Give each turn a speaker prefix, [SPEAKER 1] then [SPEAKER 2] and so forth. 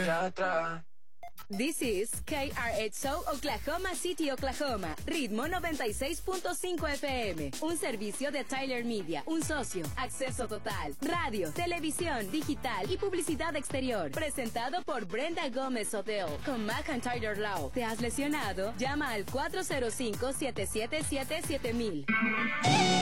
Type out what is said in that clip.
[SPEAKER 1] atrás.
[SPEAKER 2] This is KRHO Oklahoma City, Oklahoma. Ritmo 96.5 FM. Un servicio de Tyler Media. Un socio. Acceso total. Radio, televisión, digital y publicidad exterior. Presentado por Brenda Gómez Hotel. Con McIntyre Law. ¿Te has lesionado? Llama al 405-777-7000.